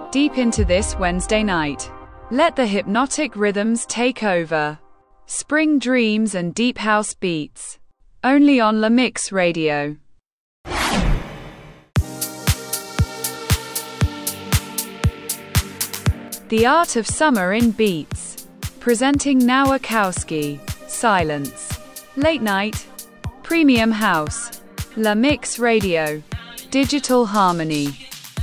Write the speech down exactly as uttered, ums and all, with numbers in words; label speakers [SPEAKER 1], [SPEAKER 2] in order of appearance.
[SPEAKER 1] Deep into this Wednesday night. Let the hypnotic rhythms take over. Spring dreams and deep house beats. Only on La Mix Radio. The Art of Summer in Beats. Presenting now Akowski. Silence. Late Night. Premium House. La Mix Radio. Digital Harmony.